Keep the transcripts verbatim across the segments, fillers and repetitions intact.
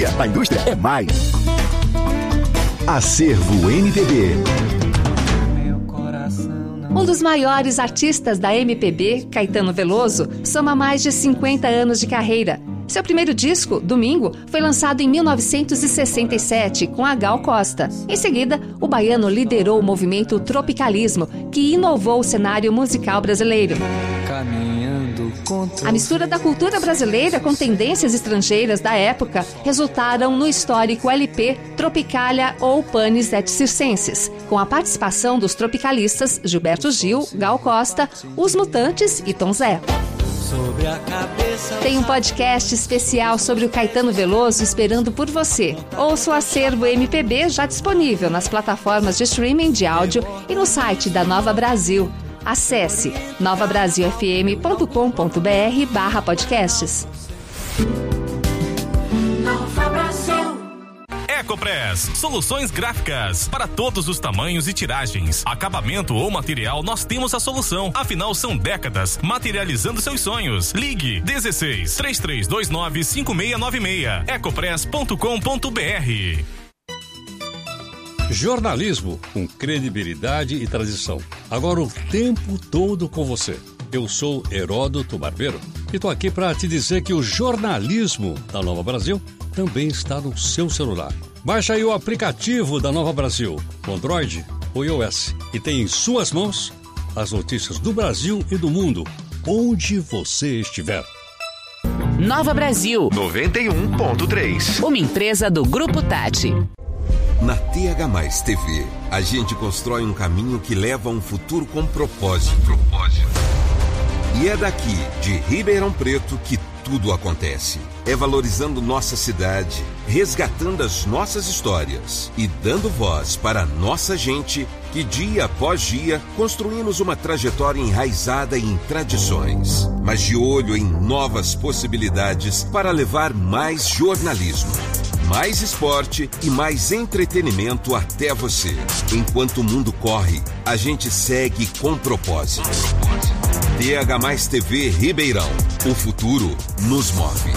tecnologia. A indústria é mais. Acervo M P B. Um dos maiores artistas da M P B, Caetano Veloso, soma mais de cinquenta anos de carreira. Seu primeiro disco, Domingo, foi lançado em mil novecentos e sessenta e sete com a Gal Costa. Em seguida, o baiano liderou o movimento Tropicalismo, que inovou o cenário musical brasileiro. A mistura da cultura brasileira com tendências estrangeiras da época resultaram no histórico L P Tropicalia ou Panis et Circenses, com a participação dos tropicalistas Gilberto Gil, Gal Costa, Os Mutantes e Tom Zé. Tem um podcast especial sobre o Caetano Veloso esperando por você. Ouça o Acervo M P B já disponível nas plataformas de streaming de áudio e no site da Nova Brasil. Acesse nova brasil f m ponto com ponto b r barra podcasts. Ecopress, soluções gráficas para todos os tamanhos e tiragens, acabamento ou material, nós temos a solução. Afinal, são décadas materializando seus sonhos. Ligue dezesseis, três três dois nove, cinco seis nove seis, ecopress ponto com ponto b r. Jornalismo com credibilidade e tradição. Agora o tempo todo com você. Eu sou Heródoto Barbeiro e tô aqui para te dizer que o jornalismo da Nova Brasil também está no seu celular. Baixa aí o aplicativo da Nova Brasil, Android ou iOS, e tem em suas mãos as notícias do Brasil e do mundo, onde você estiver. Nova Brasil noventa e um ponto três. Uma empresa do Grupo Tati. Na T H mais T V, a gente constrói um caminho que leva a um futuro com propósito. propósito. E é daqui, de Ribeirão Preto, que tudo acontece. É valorizando nossa cidade, resgatando as nossas histórias e dando voz para a nossa gente que dia após dia construímos uma trajetória enraizada em tradições, mas de olho em novas possibilidades para levar mais jornalismo, mais esporte e mais entretenimento até você. Enquanto o mundo corre, a gente segue com propósito. T H mais T V Ribeirão. O futuro nos move.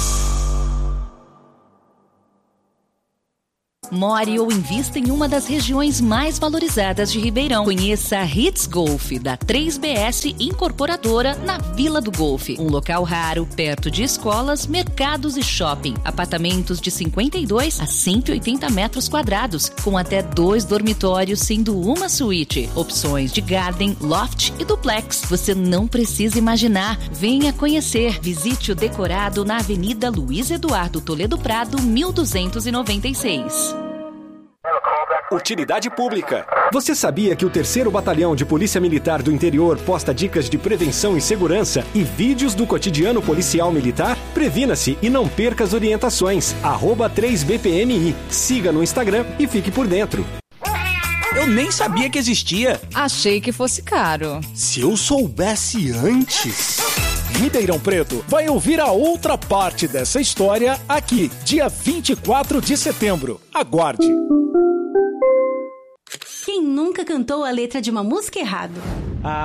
More ou invista em uma das regiões mais valorizadas de Ribeirão. Conheça a Hits Golf, da três B S Incorporadora, na Vila do Golfe. Um local raro, perto de escolas, mercados e shopping. Apartamentos de cinquenta e dois a cento e oitenta metros quadrados, com até dois dormitórios, sendo uma suíte. Opções de garden, loft e duplex. Você não precisa imaginar. Venha conhecer. Visite o decorado na Avenida Luiz Eduardo Toledo Prado, mil duzentos e noventa e seis. Utilidade pública. Você sabia que o terceiro Batalhão de Polícia Militar do Interior posta dicas de prevenção e segurança e vídeos do cotidiano policial militar? Previna-se e não perca as orientações. arroba três B P M I. Siga no Instagram e fique por dentro. Eu nem sabia que existia. Achei que fosse caro. Se eu soubesse antes... Ribeirão Preto vai ouvir a outra parte dessa história aqui, dia vinte e quatro de setembro. Aguarde! Quem nunca cantou a letra de uma música errado?